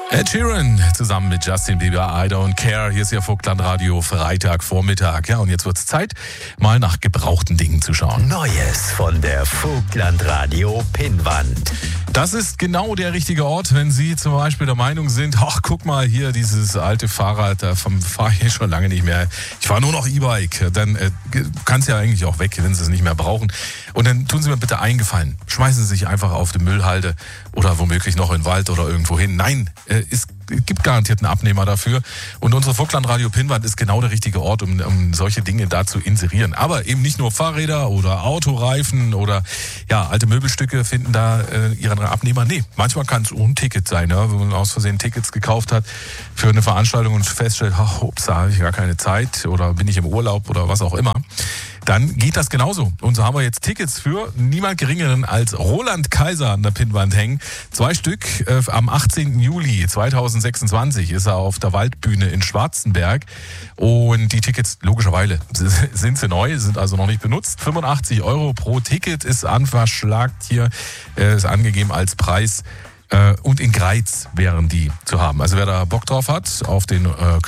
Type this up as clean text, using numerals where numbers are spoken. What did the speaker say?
Ed Sheeran zusammen mit Justin Bieber, I Don't Care. Hier ist Ihr Vogtland-Radio, Freitagvormittag. Ja, und jetzt wird es Zeit, mal nach gebrauchten Dingen zu schauen. Neues von der Vogtland-Radio Pinnwand. Das ist genau der richtige Ort, wenn Sie zum Beispiel der Meinung sind, ach, guck mal hier, dieses alte Fahrrad, davon fahre ich schon lange nicht mehr. Ich fahre nur noch E-Bike. Dann kann es ja eigentlich auch weg, wenn Sie es nicht mehr brauchen. Und dann tun Sie mir bitte einen Gefallen. Schmeißen Sie sich einfach auf die Müllhalde oder womöglich noch in den Wald oder irgendwo hin. Nein, es gibt garantiert einen Abnehmer dafür. Und unsere Vogtland-Radio Pinnwand ist genau der richtige Ort, um solche Dinge da zu inserieren. Aber eben nicht nur Fahrräder oder Autoreifen oder ja, alte Möbelstücke finden da ihren Abnehmer. Nee, manchmal kann es ein Ticket sein, ja, wenn man aus Versehen Tickets gekauft hat für eine Veranstaltung und feststellt, ups, da habe ich gar keine Zeit oder bin ich im Urlaub oder was auch immer. Dann geht das genauso. Und so haben wir jetzt Tickets für niemand Geringeren als Roland Kaiser an der Pinnwand hängen. 2 Stück. Am 18. Juli 2026 ist er auf der Waldbühne in Schwarzenberg. Und die Tickets, logischerweise, sind sie neu, sind also noch nicht benutzt. 85 € pro Ticket ist anverschlagt hier, ist angegeben als Preis. Und in Greiz wären die zu haben. Also wer da Bock drauf hat, auf den